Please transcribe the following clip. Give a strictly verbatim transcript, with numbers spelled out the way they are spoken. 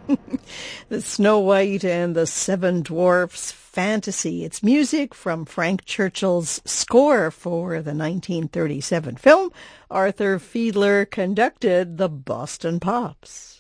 The Snow White and the Seven Dwarfs Fantasy. It's music from Frank Churchill's score for the nineteen thirty-seven film. Arthur Fiedler conducted the Boston Pops.